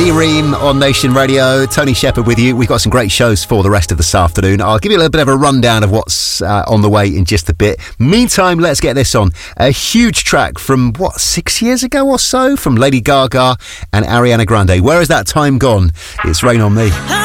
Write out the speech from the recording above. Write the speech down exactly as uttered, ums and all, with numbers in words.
Lee Ream on Nation Radio. Tony Shepherd with you. We've got some great shows for the rest of this afternoon. I'll give you a little bit of a rundown of what's uh, on the way in just a bit. Meantime, let's get this on. A huge track from, what, six years ago or so? From Lady Gaga and Ariana Grande. Where has that time gone? It's Rain on Me.